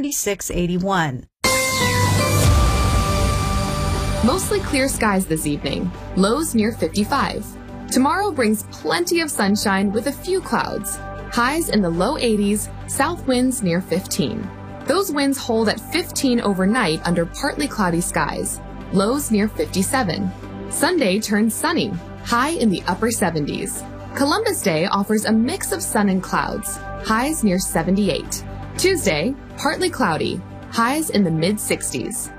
7681. Mostly clear skies this evening, lows near 55. Tomorrow brings plenty of sunshine with a few clouds. Highs in the low 80s, south winds near 15. Those winds hold at 15 overnight under partly cloudy skies. Lows near 57. Sunday turns sunny, high in the upper 70s. Columbus Day offers a mix of sun and clouds, highs near 78. Tuesday, partly cloudy, highs in the mid-60s.